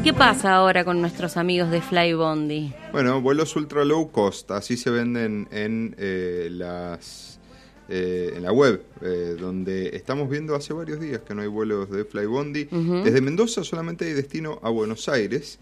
qué pasa ahora con nuestros amigos de Flybondi? Bueno, vuelos ultra low cost, así se venden en la web, donde estamos viendo hace varios días que no hay vuelos de Flybondi. Desde Mendoza solamente hay destino a Buenos Aires,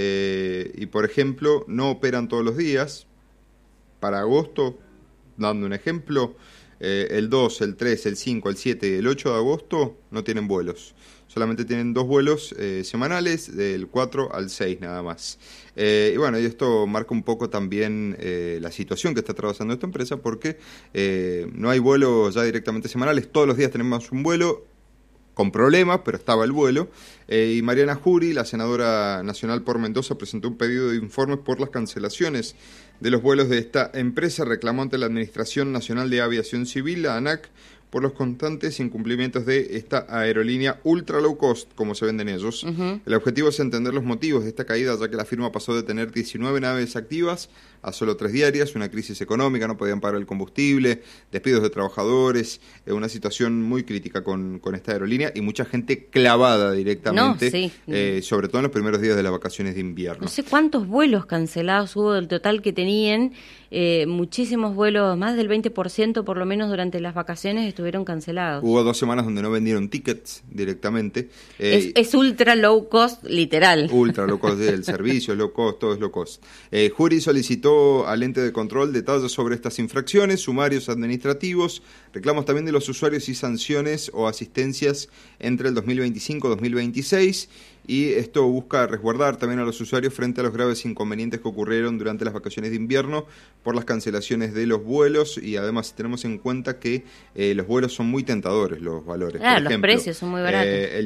y por ejemplo, no operan todos los días. Para agosto, dando un ejemplo, el 2, el 3, el 5, el 7 y el 8 de agosto no tienen vuelos. Solamente tienen 2 vuelos semanales, del 4 al 6 nada más. Y bueno, y esto marca un poco también la situación que está atravesando esta empresa, porque no hay vuelos ya directamente semanales. Todos los días tenemos un vuelo, con problemas, pero estaba el vuelo. Y Mariana Jury, la senadora nacional por Mendoza, presentó un pedido de informes por las cancelaciones de los vuelos de esta empresa. Reclamó ante la Administración Nacional de Aviación Civil, la ANAC, por los constantes incumplimientos de esta aerolínea ultra low cost, como se venden ellos. El objetivo es entender los motivos de esta caída, ya que la firma pasó de tener 19 naves activas a solo 3 diarias, una crisis económica, no podían pagar el combustible, despidos de trabajadores, una situación muy crítica con esta aerolínea y mucha gente clavada directamente, sobre todo en los primeros días de las vacaciones de invierno. No sé cuántos vuelos cancelados hubo del total que tenían, muchísimos vuelos, más del 20% por lo menos durante las vacaciones estuvieron cancelados. Hubo 2 semanas donde no vendieron tickets directamente. Es ultra low cost, literal. Ultra low cost, el servicio es low cost, todo es low cost. Jury solicitó al ente de control detalles sobre estas infracciones, sumarios administrativos, reclamos también de los usuarios y sanciones o asistencias entre el 2025 y 2026. Y esto busca resguardar también a los usuarios frente a los graves inconvenientes que ocurrieron durante las vacaciones de invierno por las cancelaciones de los vuelos. Y además tenemos en cuenta que los vuelos son muy tentadores, los valores. Claro, por ejemplo, los precios son muy baratos. El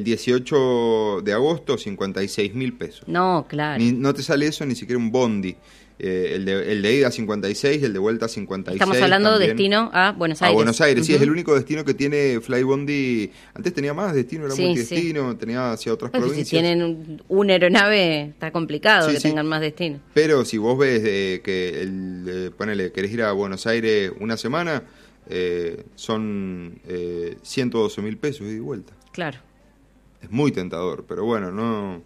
18 de agosto, 56.000 pesos. No, claro. No te sale eso ni siquiera un bondi. El de ida 56 y el de vuelta 56. Estamos hablando de también. destino a Buenos Aires. A Buenos Aires, sí, es el único destino que tiene Flybondi. Antes tenía más destino, era multidestino, tenía hacia otras provincias. Si tienen una aeronave, está complicado tengan más destino. Pero si vos ves que ponele, querés ir a Buenos Aires una semana, son 112.000 pesos ida y vuelta. Claro. Es muy tentador, pero bueno, no...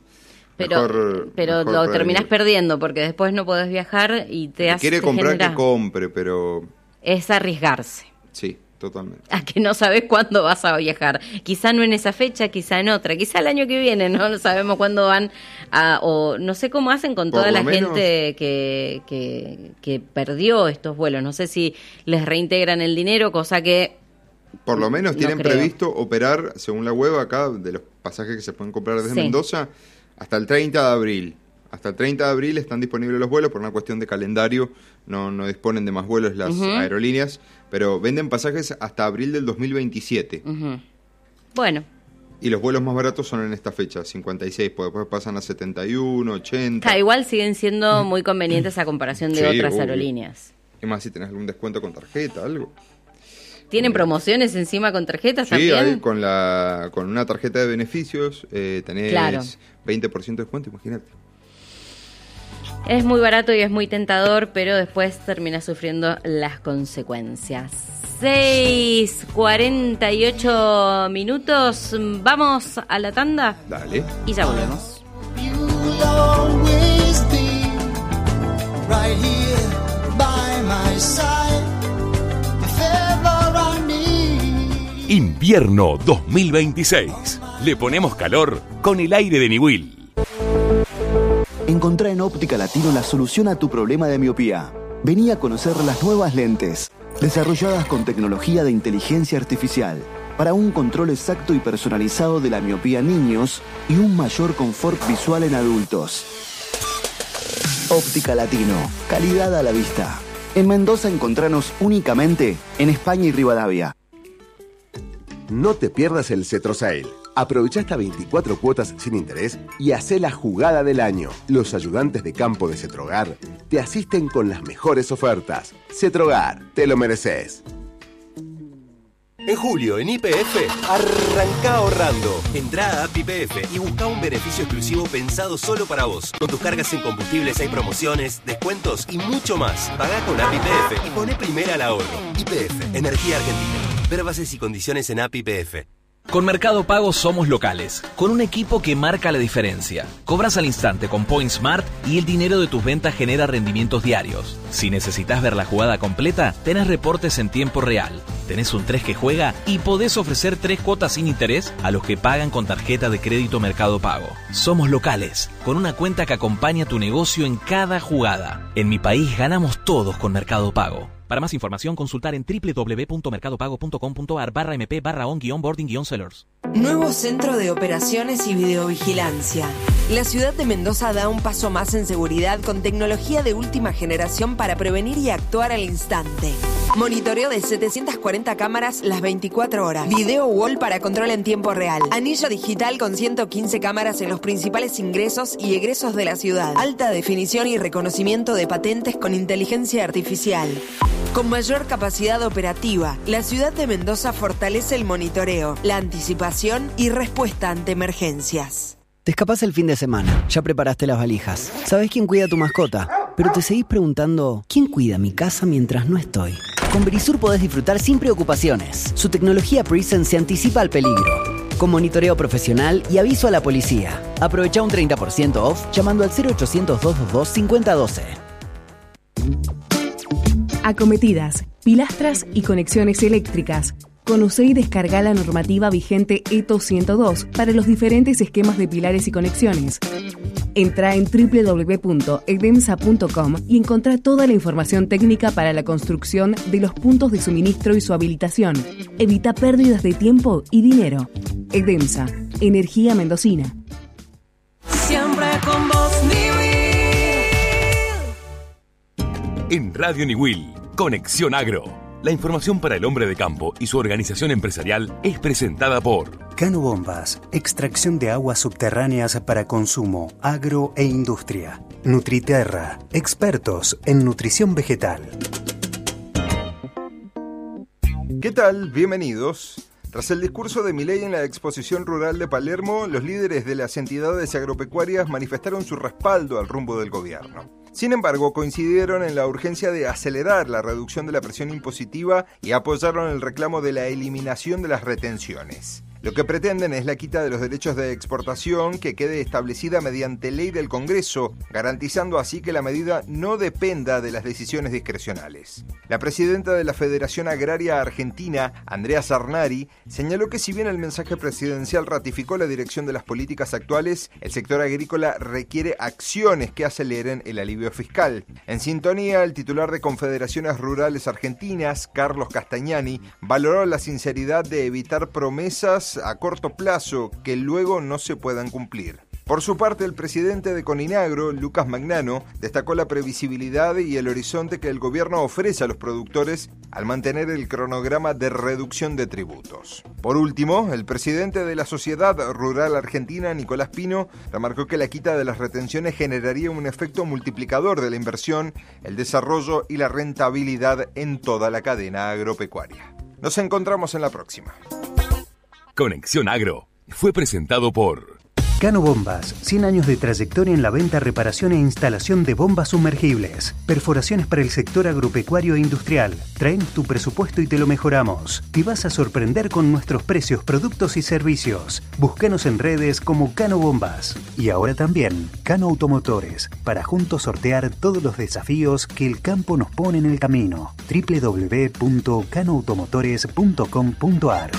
Pero lo terminás perdiendo porque después no podés viajar y te hace. Quiere comprar que compre, pero. Es arriesgarse. Sí, totalmente. A que no sabes cuándo vas a viajar. Quizá no en esa fecha, quizá en otra, quizá el año que viene, no sabemos cuándo van o no sé cómo hacen con toda la gente que perdió estos vuelos. No sé si les reintegran el dinero, cosa que. Por lo menos tienen previsto operar, según la web acá, de los pasajes que se pueden comprar desde Mendoza. Hasta el 30 de abril. Hasta el 30 de abril están disponibles los vuelos por una cuestión de calendario. No disponen de más vuelos las aerolíneas, pero venden pasajes hasta abril del 2027. Bueno. Y los vuelos más baratos son en esta fecha, 56, porque después pasan a 71, 80. Igual siguen siendo muy convenientes a comparación de otras aerolíneas. Y más si tenés algún descuento con tarjeta, algo. ¿Tienen promociones encima con tarjetas también? Sí, con una tarjeta de beneficios tenés 20% de descuento, imagínate. Es muy barato y es muy tentador, pero después termina sufriendo las consecuencias. 6:48 minutos, vamos a la tanda. Dale. Y ya volvemos. Invierno 2026. Le ponemos calor con el aire de Niwil. Encontrá en Óptica Latino la solución a tu problema de miopía. Vení a conocer las nuevas lentes, desarrolladas con tecnología de inteligencia artificial, para un control exacto y personalizado de la miopía en niños y un mayor confort visual en adultos. Óptica Latino, calidad a la vista. En Mendoza encontranos únicamente en España y Rivadavia. No te pierdas el Cetrosail. Aprovecha hasta 24 cuotas sin interés y hacé la jugada del año. Los ayudantes de campo de Cetrogar te asisten con las mejores ofertas. Cetrogar, te lo mereces. En julio, en YPF, arrancá ahorrando. Entrá a App YPF y buscá un beneficio exclusivo pensado solo para vos. Con tus cargas en combustibles hay promociones, descuentos y mucho más. Pagá con App YPF y poné primera al ahorro. YPF, Energía Argentina. Ver bases y condiciones en App YPF. Con Mercado Pago somos locales, con un equipo que marca la diferencia. Cobras al instante con Point Smart y el dinero de tus ventas genera rendimientos diarios. Si necesitas ver la jugada completa, tenés reportes en tiempo real. Tenés un 3 que juega y podés ofrecer 3 cuotas sin interés a los que pagan con tarjeta de crédito Mercado Pago. Somos locales, con una cuenta que acompaña tu negocio en cada jugada. En mi país ganamos todos con Mercado Pago. Para más información, consultar en www.mercadopago.com.ar/mp/on-boarding-sellers. Nuevo Centro de Operaciones y Videovigilancia. La ciudad de Mendoza da un paso más en seguridad con tecnología de última generación para prevenir y actuar al instante. Monitoreo de 740 cámaras las 24 horas. Video wall para control en tiempo real. Anillo digital con 115 cámaras en los principales ingresos y egresos de la ciudad. Alta definición y reconocimiento de patentes con inteligencia artificial. Con mayor capacidad operativa, la ciudad de Mendoza fortalece el monitoreo, la anticipación y respuesta ante emergencias. Te escapás el fin de semana, ya preparaste las valijas. ¿Sabés quién cuida a tu mascota? Pero te seguís preguntando, ¿quién cuida mi casa mientras no estoy? Con Verisur podés disfrutar sin preocupaciones. Su tecnología Presence se anticipa al peligro, con monitoreo profesional y aviso a la policía. Aprovecha un 30% off llamando al 0800-222-5012. Acometidas, pilastras y conexiones eléctricas. Conocé y descarga la normativa vigente ETO 102 para los diferentes esquemas de pilares y conexiones. Entra en www.edemsa.com y encontrá toda la información técnica para la construcción de los puntos de suministro y su habilitación. Evita pérdidas de tiempo y dinero. Edemsa, energía mendocina. Siempre con vos, En Radio Niwil, Conexión Agro. La información para el hombre de campo y su organización empresarial es presentada por Cano Bombas, extracción de aguas subterráneas para consumo, agro e industria. Nutriterra, expertos en nutrición vegetal. ¿Qué tal? Bienvenidos. Tras el discurso de Milei en la exposición rural de Palermo, los líderes de las entidades agropecuarias manifestaron su respaldo al rumbo del gobierno. Sin embargo, coincidieron en la urgencia de acelerar la reducción de la presión impositiva y apoyaron el reclamo de la eliminación de las retenciones. Lo que pretenden es la quita de los derechos de exportación que quede establecida mediante ley del Congreso, garantizando así que la medida no dependa de las decisiones discrecionales. La presidenta de la Federación Agraria Argentina, Andrea Sarnari, señaló que si bien el mensaje presidencial ratificó la dirección de las políticas actuales, el sector agrícola requiere acciones que aceleren el alivio fiscal. En sintonía, el titular de Confederaciones Rurales Argentinas, Carlos Castagnani, valoró la sinceridad de evitar promesas a corto plazo que luego no se puedan cumplir. Por su parte, el presidente de Coninagro, Lucas Magnano, destacó la previsibilidad y el horizonte que el gobierno ofrece a los productores al mantener el cronograma de reducción de tributos. Por último, el presidente de la Sociedad Rural Argentina, Nicolás Pino, remarcó que la quita de las retenciones generaría un efecto multiplicador de la inversión, el desarrollo y la rentabilidad en toda la cadena agropecuaria. Nos encontramos en la próxima. Conexión Agro fue presentado por Cano Bombas, 100 años de trayectoria en la venta, reparación e instalación de bombas sumergibles. Perforaciones para el sector agropecuario e industrial. Traen tu presupuesto y te lo mejoramos. Te vas a sorprender con nuestros precios, productos y servicios. Búscanos en redes como Cano Bombas. Y ahora también Cano Automotores, para juntos sortear todos los desafíos que el campo nos pone en el camino. www.canoautomotores.com.ar.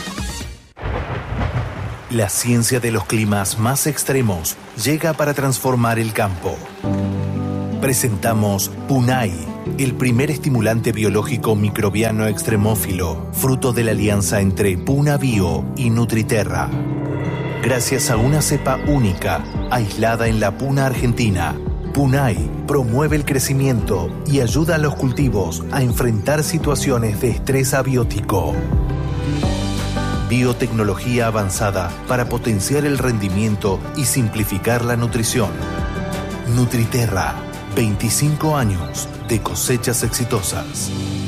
La ciencia de los climas más extremos llega para transformar el campo. Presentamos Punai, el primer estimulante biológico microbiano extremófilo, fruto de la alianza entre Puna Bio y Nutriterra. Gracias a una cepa única, aislada en la Puna Argentina, Punai promueve el crecimiento y ayuda a los cultivos a enfrentar situaciones de estrés abiótico. Biotecnología avanzada para potenciar el rendimiento y simplificar la nutrición. Nutriterra, 25 años de cosechas exitosas.